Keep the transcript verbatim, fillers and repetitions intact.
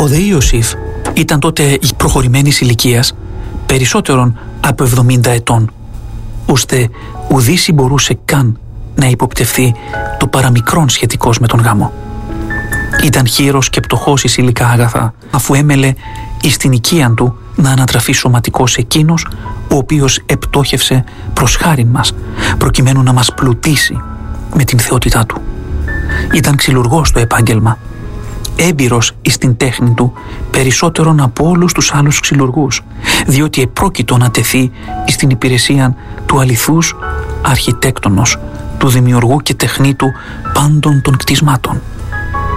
δε Ιωσήφ ήταν τότε προχωρημένης ηλικίας, περισσότερον από εβδομήντα ετών, ώστε ουδής μπορούσε καν να υποπτευθεί το παραμικρόν σχετικώς με τον γάμο. Ήταν χείρος και πτωχός εις υλικά αγαθά, αφού έμελε εις την οικίαν του να ανατραφεί σωματικός εκείνος, ο οποίος επτόχευσε προς χάριν μας, προκειμένου να μας πλουτίσει με την θεότητά του. Ήταν ξυλουργός στο επάγγελμα, έμπειρος εις την τέχνη του περισσότερον από όλους τους άλλους ξυλουργούς, διότι επρόκειτο να τεθεί εις την υπηρεσία του αληθούς αρχιτέκτονος, του δημιουργού και τεχνίτου πάντων των κτισμάτων.